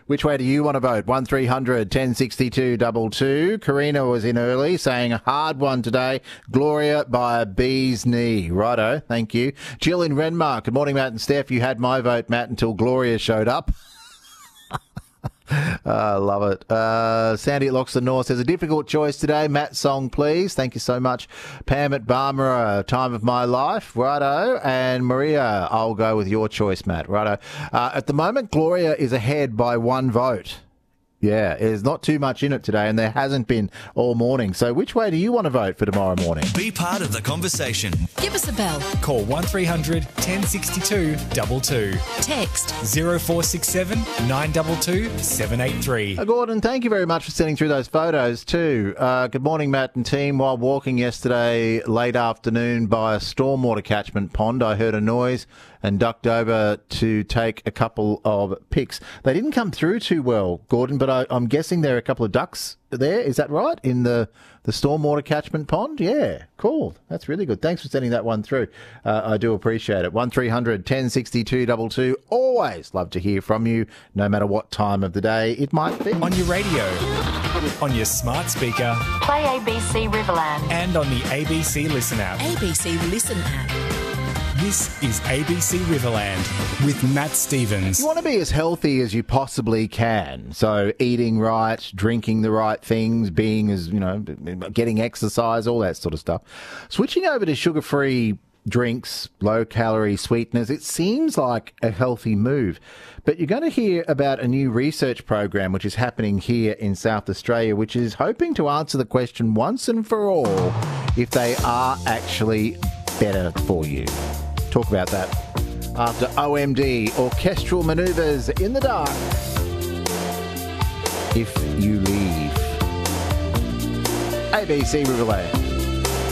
Which way do you want to vote? 1300 1062 22. Karina was in early saying a hard one today. Gloria by a bee's knee. Righto, thank you. Jill in Renmark. Good morning, Matt and Steph. You had my vote, Matt, until Gloria showed up. I love it. Sandy at Loxton North says, a difficult choice today. Matt song, please. Thank you so much. Pam at Barmera, Time of My Life. Righto. And Maria, I'll go with your choice, Matt. Righto. At the moment, Gloria is ahead by one vote. Yeah, there's not too much in it today, and there hasn't been all morning. So which way do you want to vote for tomorrow morning? Be part of the conversation. Give us a bell. Call 1300 1062 22. Text 0467 922 783. Gordon, thank you very much for sending through those photos too. Good morning, Matt and team. While walking yesterday late afternoon by a stormwater catchment pond, I heard a noise and ducked over to take a couple of pics. They didn't come through too well, Gordon, but I'm guessing there are a couple of ducks there. Is that right? In the stormwater catchment pond? Yeah, cool. That's really good. Thanks for sending that one through. I do appreciate it. 1300 1062 22. Always love to hear from you, no matter what time of the day it might be. On your radio, on your smart speaker, Play ABC Riverland. and on the ABC Listen app. ABC Listen app. This is ABC Riverland with Matt Stevens. You want to be as healthy as you possibly can. So eating right, drinking the right things, being as, getting exercise, all that sort of stuff. Switching over to sugar-free drinks, low-calorie sweeteners, it seems like a healthy move. But you're going to hear about a new research program which is happening here in South Australia, which is hoping to answer the question once and for all if they are actually better for you. Talk about that after OMD, Orchestral Manoeuvres in the Dark. If you leave. ABC Riverland.